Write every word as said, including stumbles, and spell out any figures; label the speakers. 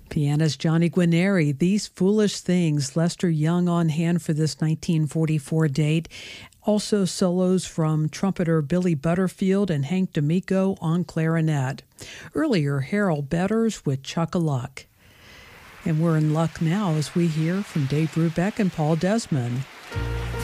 Speaker 1: Pianist Johnny Guarnieri, These Foolish Things, Lester Young on hand for this nineteen forty-four date. Also solos from trumpeter Billy Butterfield and Hank D'Amico on clarinet. Earlier, Harold Betters with Chuck-a-Luck. And we're in luck now as we hear from Dave Brubeck and Paul Desmond.